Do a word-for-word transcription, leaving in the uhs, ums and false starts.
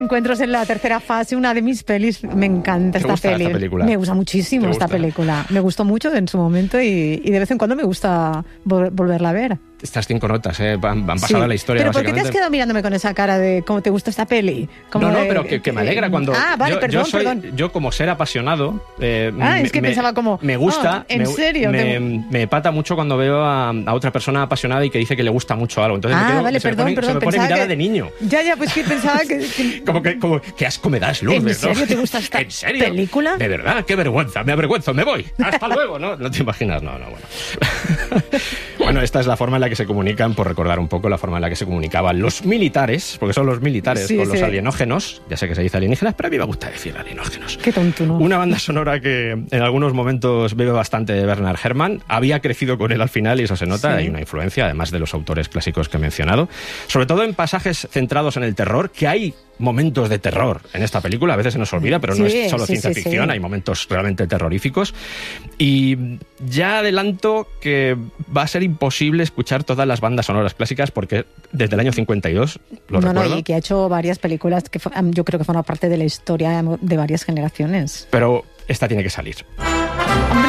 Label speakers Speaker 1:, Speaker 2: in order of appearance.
Speaker 1: Encuentros en la tercera fase, una de mis pelis. Me encanta esta,
Speaker 2: gusta
Speaker 1: peli.
Speaker 2: esta película?
Speaker 1: Me gusta muchísimo
Speaker 2: gusta?
Speaker 1: esta película. Me gustó mucho en su momento y, y de vez en cuando me gusta vol- volverla a ver.
Speaker 2: Estas cinco notas, ¿eh? Van, van pasada
Speaker 1: Sí.
Speaker 2: la historia,
Speaker 1: ¿Pero por qué te has
Speaker 2: básicamente.
Speaker 1: quedado mirándome con esa cara de cómo te gusta esta peli? Como
Speaker 2: No, no,
Speaker 1: de-
Speaker 2: pero que, que me alegra cuando...
Speaker 1: Ah, vale,
Speaker 2: yo,
Speaker 1: perdón,
Speaker 2: yo soy,
Speaker 1: perdón.
Speaker 2: Yo como ser apasionado... Eh,
Speaker 1: Ah,
Speaker 2: me,
Speaker 1: es que
Speaker 2: me-
Speaker 1: pensaba como,
Speaker 2: Me gusta...
Speaker 1: ah, ¿en
Speaker 2: me,
Speaker 1: serio?
Speaker 2: Me,
Speaker 1: Te-
Speaker 2: me pata mucho cuando veo a, a otra persona apasionada y que dice que le gusta mucho algo. Entonces me
Speaker 1: Ah,
Speaker 2: quedo,
Speaker 1: vale,
Speaker 2: se
Speaker 1: perdón,
Speaker 2: me pone,
Speaker 1: perdón.
Speaker 2: se me pone
Speaker 1: pensaba
Speaker 2: mirada
Speaker 1: que...
Speaker 2: de niño.
Speaker 1: Ya, ya, pues que pensaba que... que-
Speaker 2: Como que, como, qué asco me das, Lourdes,
Speaker 1: ¿En
Speaker 2: ¿no?
Speaker 1: serio te gusta esta
Speaker 2: ¿En serio?
Speaker 1: película?
Speaker 2: De verdad, qué vergüenza, me avergüenzo, me voy. Hasta luego, ¿no? No te imaginas, no, no, bueno. Bueno, esta es la forma en la que se comunican, por recordar un poco la forma en la que se comunicaban los militares, porque son los militares
Speaker 1: Sí,
Speaker 2: con
Speaker 1: sí.
Speaker 2: los alienógenos. Ya sé que se dice alienígenas, pero a mí me gusta decir alienógenos.
Speaker 1: Qué tonto, ¿no?
Speaker 2: Una banda sonora que en algunos momentos bebe bastante de Bernard Herrmann. Había crecido con él al final y eso se nota.
Speaker 1: Sí.
Speaker 2: Hay una influencia, además de los autores clásicos que he mencionado. Sobre todo en pasajes centrados en el terror, que hay momentos de terror en esta película. A veces se nos olvida, pero no
Speaker 1: Sí,
Speaker 2: es solo
Speaker 1: sí,
Speaker 2: ciencia
Speaker 1: sí,
Speaker 2: ficción.
Speaker 1: sí.
Speaker 2: Hay momentos realmente terroríficos. Y ya adelanto que va a ser imposible escuchar todas las bandas sonoras clásicas porque desde el año cincuenta y dos, lo
Speaker 1: no,
Speaker 2: recuerdo.
Speaker 1: no, y que ha hecho varias películas que fu- yo creo que forman parte de la historia de varias generaciones.
Speaker 2: Pero esta tiene que salir.